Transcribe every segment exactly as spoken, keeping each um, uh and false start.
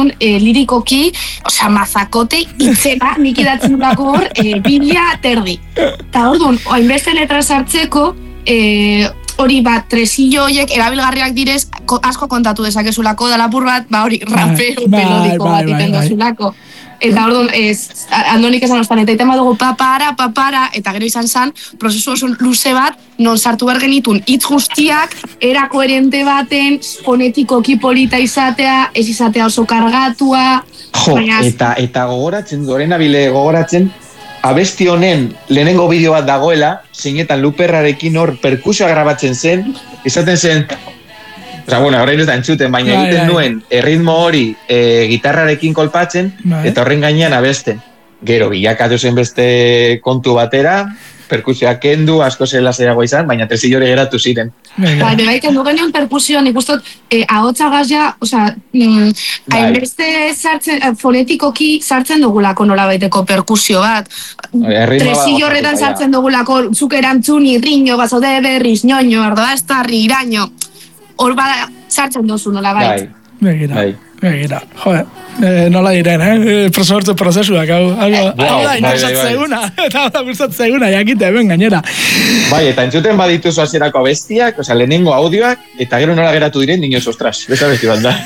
orduan, e, lirikoki, osea, mazakote, itzela, nik idatzen dulako hor, e, biblia terdi. Eta orduan, hainbeste letra sartzeko, e, hori bat, tresillo horiek erabilgarriak direz, ko, asko kontatu dezakezulako, da lapur bat, ba hori, rapeo pelodiko bat iten dozulako. Eta orduan, ez, Andonik esan ostan, eta iten badugu papara, papara, eta gero izan zen, prozesu oso luze bat, non sartu behar genitun, hitz guztiak, era koherente baten, fonetikoki polita izatea, ez izatea oso kargatua. Jo, eta, eta gogoratzen, Lorena Bile gogoratzen, abesti honen lehenengo bideo bat dagoela, zeinetan Luperrarekin hor perkusioa grabatzen zen, izaten zen, oza, bueno, horrein ez da entzuten, baina egiten nuen erritmo hori e, gitarrarekin kolpatzen, eta horren gainean abesten. gero bilakatu zen beste kontu batera, perkusioak kendu, asko zela zeragoa izan, baina tresillo hori geratu ziren. Bai, bai, kendu genion perkusioan, ikustot, eh, ahotsa gazia, osea, mm, hainbeste sartzen, fonetikoki sartzen dugulako nolabaiteko perkusio bat. Tresillo horretan sartzen dugulako, zuk erantzun, irriño, bazode, berriz, ñoño, erdoa, estarri, iraño. Hor bada sartzen duzu nolabait. Begira, bai. begira, joe, eh, nola diren, eh? Prosortu prozesuak, hau, hau, hau da interesatzeuna, eta hau da gustatzeuna, jakite, ben gainera. Bai, eta entzuten badituzu hasierako abestiak, osea, lehenengo audioak, eta gero nola geratu diren, niños, ostras, besta besti bat da.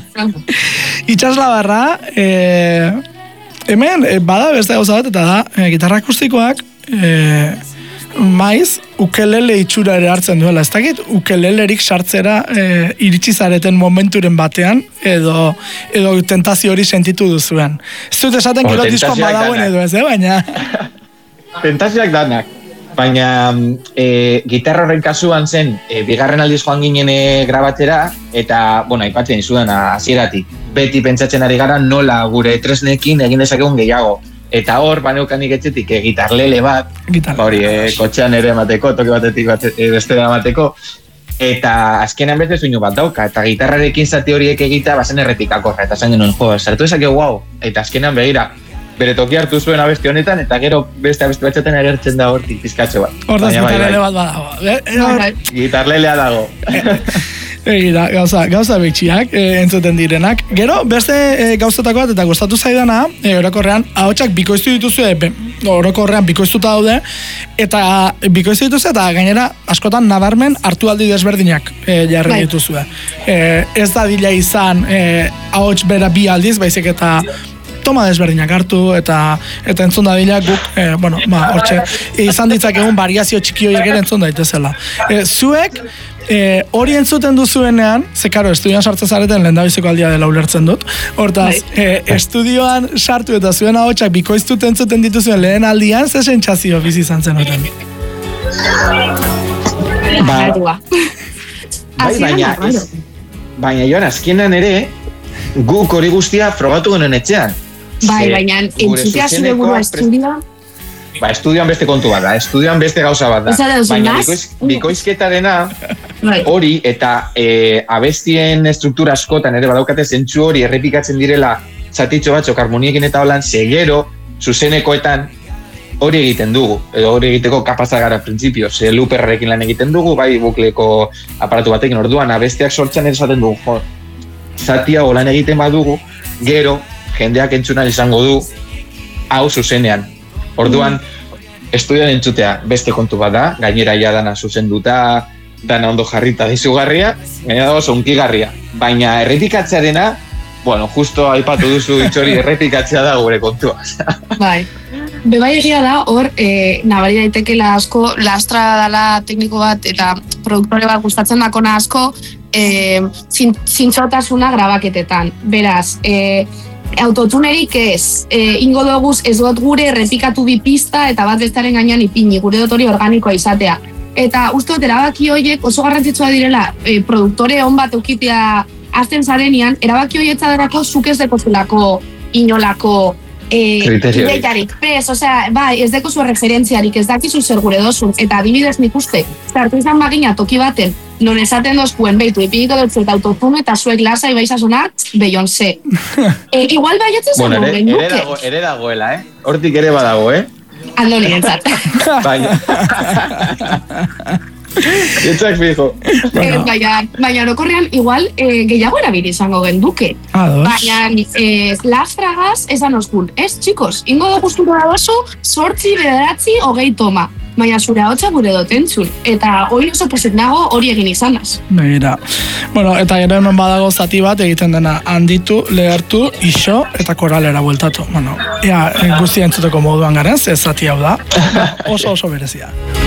Itxaslabarra, eh, hemen, eh, bada beste gauza bat, eta da, eh, gitarra akustikoak, eh, maiz, ukelele itxura ere hartzen duela. Ez dakit, ukelelerik sartzera e, iritsi zareten momenturen batean, edo, edo tentazio hori sentitu duzuen. Ez dut esaten gero diskoan badagoen edo ez, eh? Baina... Tentazioak danak. Baina e, gitarra horren kasuan zen, e, bigarren aldiz joan ginen e, grabatera, eta, bueno, aipatzen izudan hasieratik. Beti pentsatzen ari gara nola gure tresnekin egin dezakegun gehiago. Eta hor, baneukanik etxetik, e, gitarlele bat, ba hori, e, kotxean ere emateko, toki batetik bat, e, bestera emateko, eta azkenean beste soinu bat dauka, eta gitarrarekin zati horiek egita, bazen errepikakorra, eta zen genuen, jo, sartu ezak guau, eta azkenean begira, bere toki hartu zuen abesti honetan, eta gero beste abesti batxaten agertzen da hortik pizkatxo bat. Hortaz gitarlele bat badago. Gitarlelea dago. Egira, gauza, gauza betxiak e, entzuten direnak. Gero, beste e, gauzatako bat eta gustatu zaidana, e, orokorrean, ahotsak bikoiztu dituzue, be, orokorrean bikoiztuta daude, eta bikoiztu dituzue, eta gainera, askotan nabarmen hartu aldi desberdinak e, jarri dituzue. E, ez da dila izan e, ahots bera bi aldiz, baizik eta toma desberdinak hartu, eta eta entzun dadila guk, e, bueno, ba, hortxe, izan ditzak egun variazio txiki horiek ere entzun daitezela. E, zuek, E, hori entzuten duzuenean, ze karo, estudioan sartzen zareten lehendabiziko aldia dela ulertzen dut. Hortaz, e, estudioan sartu eta zuen ahotsak bikoiztut entzuten dituzuen lehen aldian, ze sentsazio bizi izan zen horren? Ba, bai, baina, ez, baina joan, azkenan ere, guk hori guztia frogatu genuen etxean. Bai, baina entzutea zure burua estudioan? Ba, estudioan beste kontu bat da, estudioan beste gauza bat da. Baina bikoiz, bikoizketarena hori eta e, abestien struktura askotan ere badaukate zentzu hori errepikatzen direla zatitxo batzok harmoniekin eta holan, segero, zuzenekoetan hori egiten dugu. Edo hori egiteko kapazak gara printzipio, ze looperrekin lan egiten dugu, bai bukleko aparatu batekin orduan, abestiak sortzen ere esaten dugu, jo, zatia lan egiten badugu, gero, jendeak entzuna izango du, hau zuzenean. Orduan, estudioan entzutea beste kontu bat da, gainera ja dana zuzenduta, dana ondo jarrita dizugarria, gainera dago zonkigarria. Baina errepikatzearena, bueno, justo aipatu duzu itxori errepikatzea da gure kontua. Bai. Bebai egia da, hor, e, nabari daitekela asko, lastra dala tekniko bat eta produktore bat gustatzen dakona asko, e, zintzotasuna grabaketetan. Beraz, e, autotunerik ez, e, ingo doguz ez dut gure errepikatu bi pista eta bat bestaren gainean ipini, gure dut hori organikoa izatea. Eta uste dut erabaki horiek oso garrantzitsua direla, e, produktore on bat eukitea azten zarenean, erabaki horietza derako zuk ez dekozelako inolako ideiarik, prez, osea, bai, ez deko zu referentziarik, ez dakizu zer gure dozun, eta adibidez nik uste, zartu izan bagina toki baten, non esaten dozkuen, beitu, ipiniko dut zeta autotune eta zuek lasai baiza sonar, Beyoncé. E, igual baiatzen zen bueno, ere, ere, dago, ere dagoela, eh? Hortik ere badago, eh? Aldo nirentzat. Baina. Etzak fijo. Bueno. Baina, baina orokorrean, igual, e, gehiago erabili izango genduke. Ados. Baina, e, lastragaz, esan oskun. Ez, txikos, ingo da guztuko da baso, sortzi, bederatzi, hogei toma. Baina zure hotza gure dotentzun. Eta hori oso posit nago hori egin izanaz. Begira. Bueno, eta gero hemen badago zati bat egiten dena handitu, lehertu, iso eta koralera bueltatu. Bueno, ea, guztia entzuteko moduan garen, ze zati hau da. Oso oso berezia.